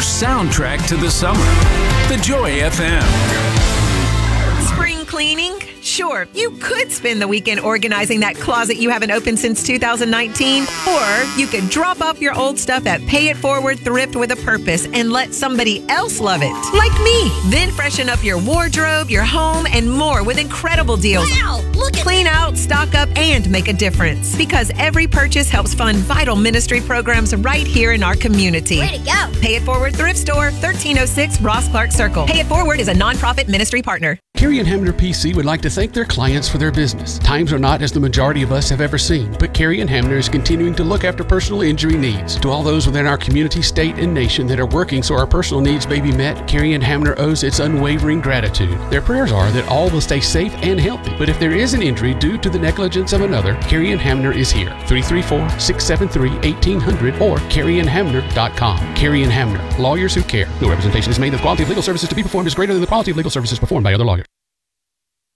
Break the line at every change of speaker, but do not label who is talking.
soundtrack to the summer. The Joy FM.
Spring cleaning? Sure, you could spend the weekend organizing that closet you haven't opened since 2019. Or you could drop off your old stuff at Pay It Forward Thrift with a Purpose and let somebody else love it. Like me. Then freshen up your wardrobe, your home, and more with incredible deals.
Wow, look at
Clean out, stock up, and make a difference. Because every purchase helps fund vital ministry programs right here in our community.
Way to go.
Pay It Forward Thrift Store, 1306 Ross Clark Circle. Pay It Forward is a nonprofit ministry partner.
Carey and Hamner PC would like to thank their clients for their business. Times are not as the majority of us have ever seen, but Carey and Hamner is continuing to look after personal injury needs. To all those within our community, state, and nation that are working so our personal needs may be met, Carey and Hamner owes its unwavering gratitude. Their prayers are that all will stay safe and healthy, but if there is an injury due to the negligence of another, Carey and Hamner is here. 334-673-1800 or careyandhamner.com. Carey and Hamner, lawyers who care. No representation is made that the quality of legal services to be performed is greater than the quality of legal services performed by other lawyers.